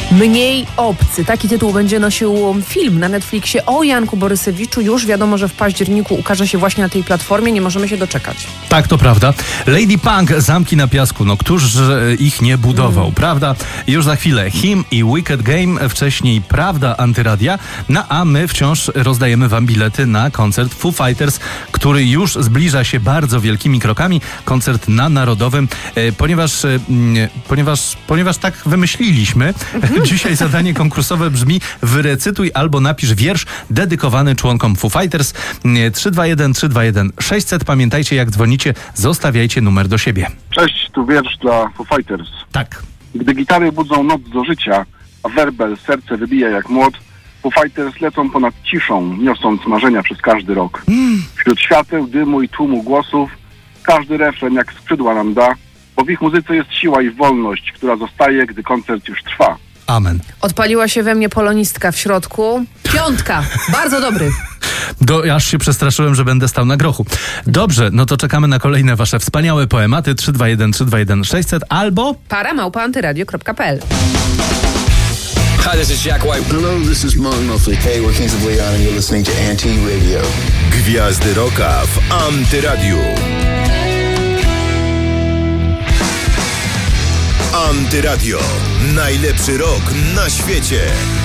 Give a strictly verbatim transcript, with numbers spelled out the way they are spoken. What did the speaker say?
Mniej obcy. Taki tytuł będzie nosił film na Netflixie o Janku Borysewiczu. Już wiadomo, że w październiku ukaże się właśnie na tej platformie. Nie możemy się doczekać. Tak, to prawda. Lady Punk, Zamki na piasku. No któż ich nie budował, mm. prawda? Już za chwilę Him i Wicked Game. Wcześniej Prawda Antyradia. No a my wciąż rozdajemy wam bilety na koncert Foo Fighters, który już zbliża się bardzo wielkimi krokami. Koncert na Narodowym. E, ponieważ, e, ponieważ, ponieważ tak wymyśliliśmy, dzisiaj zadanie konkursowe brzmi: wyrecytuj albo napisz wiersz dedykowany członkom Foo Fighters. trzy dwa jeden trzy dwa jeden sześćset. Pamiętajcie, jak dzwonicie, zostawiajcie numer do siebie. Cześć, tu wiersz dla Foo Fighters. Tak. Gdy gitary budzą noc do życia, a werbel serce wybija jak młot, Foo Fighters lecą ponad ciszą, niosąc marzenia przez każdy rok. Mm. Wśród świateł, dymu i tłumu głosów, każdy refren jak skrzydła nam da, bo w ich muzyce jest siła i wolność, która zostaje, gdy koncert już trwa. Amen. Odpaliła się we mnie polonistka w środku. Piątka. Bardzo dobry. Do, aż się przestraszyłem, że będę stał na grochu. Dobrze, no to czekamy na kolejne wasze wspaniałe poematy. trzy dwa jeden trzy dwa jeden sześćset albo para małpa antyradio kropka p l. Hi, this is Jack White. Hello, this is Mark Knopfler. Hey, we're Kings of Leon and you're listening to Anti-Radio. Gwiazdy Rocka w Antyradiu. Antyradio. Najlepszy rok na świecie.